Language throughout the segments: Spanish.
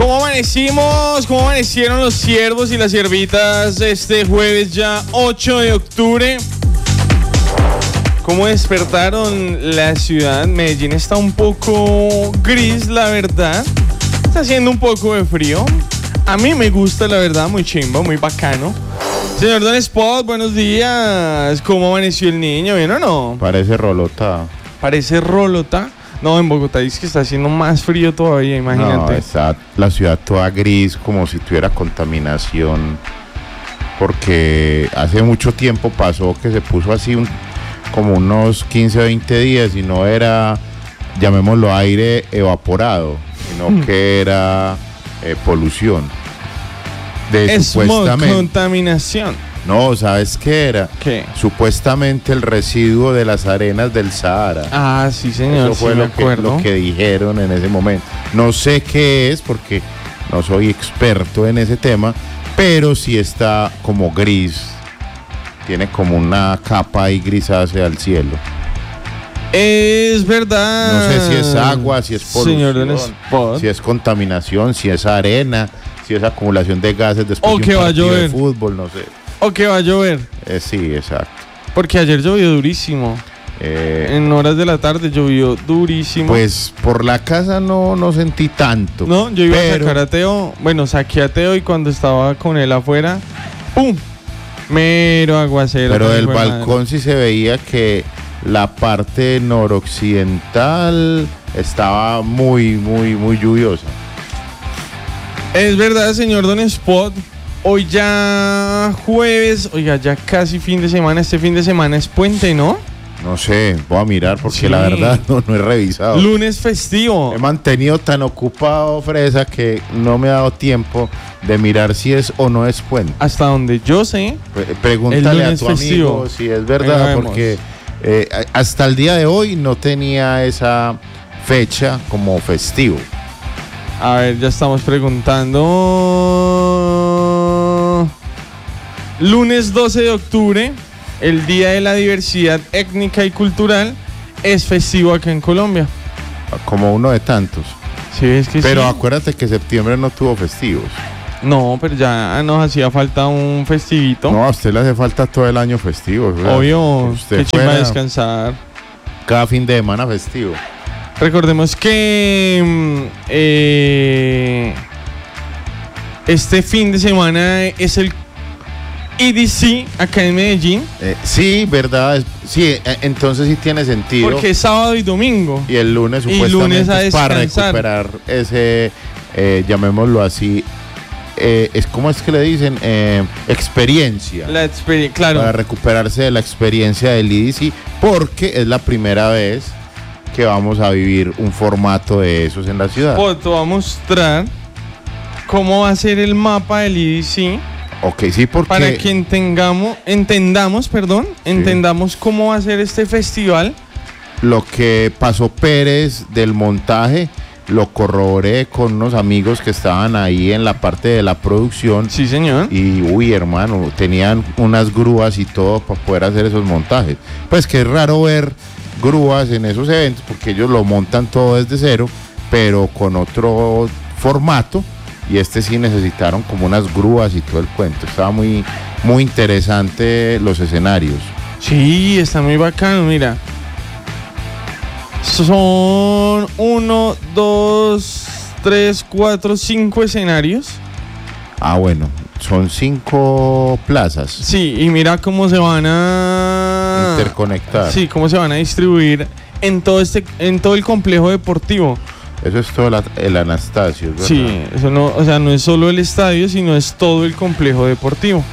¿Cómo amanecimos? ¿Cómo amanecieron los siervos y las siervitas este jueves ya 8 de octubre? ¿Cómo despertaron la ciudad? Medellín está un poco gris, la verdad. Está haciendo un poco de frío. A mí me gusta, la verdad, muy chimba, muy bacano. Señor Don Spot, buenos días. ¿Cómo amaneció el niño? ¿Bien o no? Parece rolota. ¿Parece rolota? No, en Bogotá dice que está haciendo más frío todavía, imagínate. No, está la ciudad toda gris, como si tuviera contaminación. Porque hace mucho tiempo pasó que se puso así como unos 15 o 20 días y no era, llamémoslo, aire evaporado, sino que era polución. Supuestamente. Contaminación. No, ¿sabes qué era? ¿Qué? Supuestamente el residuo de las arenas del Sahara. Ah, sí, señor. Eso fue lo que dijeron en ese momento. No sé qué es porque no soy experto en ese tema, pero sí está como gris. Tiene como una capa ahí grisácea al cielo. Es verdad. No sé si es agua, si es polución, si es contaminación, si es arena, si es acumulación de gases después de un partido de fútbol, no sé. ¿O que va a llover? Sí, exacto. Porque ayer llovió durísimo. En horas de la tarde llovió durísimo. Pues por la casa no sentí tanto. No, yo iba a sacar a Teo. Bueno, saqué a Teo y cuando estaba con él afuera, ¡pum! Mero aguacero. Pero del balcón sí se veía que la parte noroccidental estaba muy lluviosa. Es verdad, señor Don Spot. Hoy ya jueves, oiga, ya casi fin de semana. Este fin de semana es puente, ¿no? No sé, voy a mirar porque sí, la verdad no he revisado. Lunes festivo. He mantenido tan ocupado, Fresa, que no me ha dado tiempo de mirar si es o no es puente. Hasta donde yo sé. Pregúntale a tu amigo si es verdad, porque hasta el día de hoy no tenía esa fecha como festivo. A ver, ya estamos preguntando. Lunes 12 de octubre, el Día de la Diversidad Étnica y Cultural, es festivo acá en Colombia. Como uno de tantos. Sí, es que pero sí. Acuérdate que septiembre no tuvo festivos. No, pero ya nos hacía falta un festivito. No, a usted le hace falta todo el año festivo, ¿verdad? Obvio, que chimba descansar. Cada fin de semana festivo. Recordemos que este fin de semana es el EDC acá en Medellín. Sí, verdad. Sí, entonces sí tiene sentido. Porque es sábado y domingo. Y el lunes supuestamente es para recuperar ese, llamémoslo así, ¿cómo es que le dicen? Experiencia. La experiencia, claro. Para recuperarse de la experiencia del EDC, porque es la primera vez que vamos a vivir un formato de esos en la ciudad. Pues te voy a mostrar cómo va a ser el mapa del EDC. Ok, sí, porque... Para que entendamos cómo va a ser este festival. Lo que pasó Pérez del montaje, lo corroboré con unos amigos que estaban ahí en la parte de la producción. Sí, señor. Y, hermano, tenían unas grúas y todo para poder hacer esos montajes. Pues que es raro ver grúas en esos eventos porque ellos lo montan todo desde cero, pero con otro formato. Y sí necesitaron como unas grúas y todo el cuento. Estaba muy interesante los escenarios. Sí, está muy bacano, mira. Son 1, 2, 3, 4, 5 escenarios. Ah, bueno, son 5 plazas. Sí, y mira cómo se van a interconectar. Sí, cómo se van a distribuir en todo el complejo deportivo. Eso es todo el Anastasio, ¿verdad? Sí, eso no es solo el estadio, sino es todo el complejo deportivo.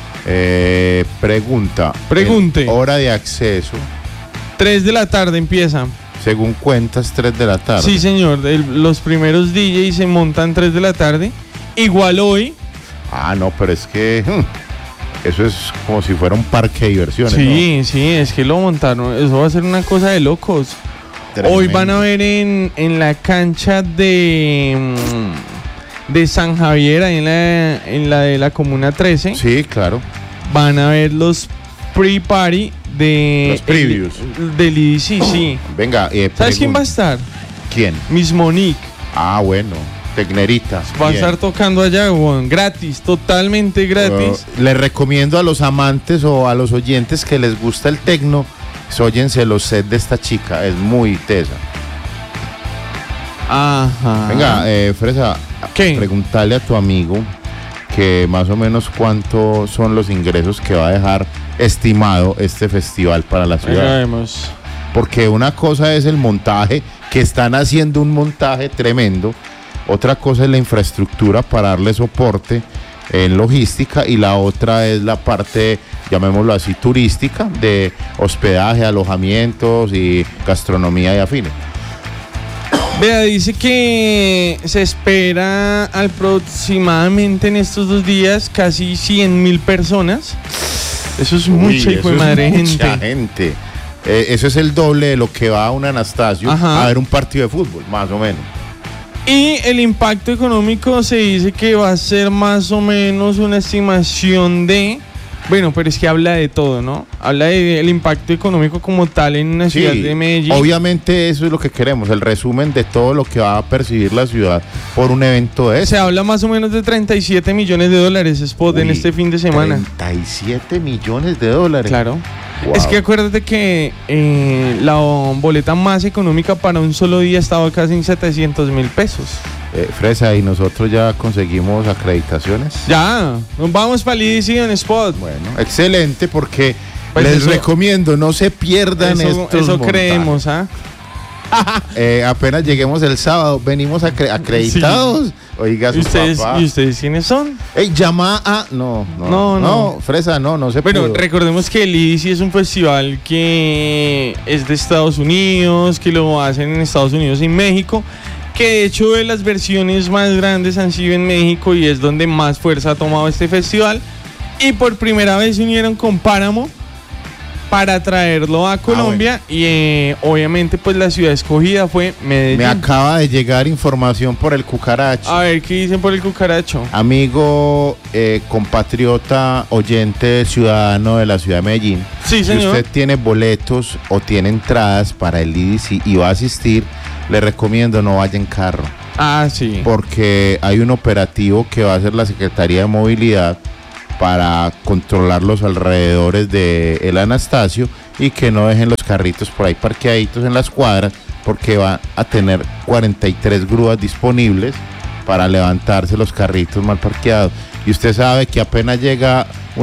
Pregunte. Hora de acceso. 3 de la tarde empieza. Según cuentas, 3 de la tarde. Sí, señor. Los primeros DJs se montan 3 de la tarde. Igual hoy. Ah, no, pero es que eso es como si fuera un parque de diversiones. Sí, ¿no? Sí, es que lo montaron. Eso va a ser una cosa de locos. Tremendo. Hoy van a ver en la cancha de San Javier, ahí en la de la Comuna 13. Sí, claro. Van a ver los pre-party de... Los previews. Del EDC, sí. Venga, ¿Sabes quién va a estar? ¿Quién? Miss Monique. Ah, bueno. Tecnerita. Va a Bien. estar tocando allá, weón, gratis, totalmente gratis. Les recomiendo a los amantes o a los oyentes que les gusta el tecno, óyense los sets de esta chica, es muy tesa. Ajá. Venga, Fresa, ¿Qué? preguntarle a tu amigo que más o menos cuántos son los ingresos que va a dejar estimado este festival para la Ahí ciudad. vemos. Porque una cosa es el montaje, que están haciendo un montaje tremendo, otra cosa es la infraestructura para darle soporte en logística y la otra es la parte, llamémoslo así, turística, de hospedaje, alojamientos y gastronomía y afines. Vea, dice que se espera aproximadamente en estos 2 días casi 100.000 personas. Eso es mucha hijo de madre mucha gente. gente. Eso es el doble de lo que va a un Anastasio Ajá. a ver un partido de fútbol, más o menos. Y el impacto económico se dice que va a ser más o menos una estimación de... Bueno, pero es que habla de todo, ¿no? Habla del impacto económico como tal en una ciudad de Medellín. Obviamente eso es lo que queremos, el resumen de todo lo que va a percibir la ciudad por un evento de ese. Se habla más o menos de 37 millones de dólares spot en Uy, este fin de semana. 37 millones de dólares. Claro. Wow. Es que acuérdate que la boleta más económica para un solo día estaba casi en 700.000 pesos. Fresa, ¿y nosotros ya conseguimos acreditaciones? Ya, nos vamos para el EDC en spot. Bueno, excelente, porque Pues les eso- recomiendo, no se pierdan Eso estos montajes. creemos, ¿ah? Apenas lleguemos el sábado, venimos acreditados. Sí. Oiga, ¿Y su ustedes, papá. ¿Y ustedes quiénes son? Ey, llama a... No, Fresa, no se Bueno, pudo. recordemos que el EDC es un festival que es de Estados Unidos, que lo hacen en Estados Unidos y México, que de hecho de las versiones más grandes han sido en México y es donde más fuerza ha tomado este festival. Y por primera vez se unieron con Páramo para traerlo a Colombia y obviamente pues la ciudad escogida fue Medellín. Me acaba de llegar información por el cucaracho. A ver, ¿qué dicen por el cucaracho? Amigo, compatriota, oyente, ciudadano de la ciudad de Medellín. Sí, Si señor. usted tiene boletos o tiene entradas para el IDC y va a asistir, le recomiendo no vaya en carro. Ah, sí. Porque hay un operativo que va a hacer la Secretaría de Movilidad para controlar los alrededores de el Anastasio y que no dejen los carritos por ahí parqueaditos en las cuadras, porque va a tener 43 grúas disponibles para levantarse los carritos mal parqueados. Y usted sabe que apenas llega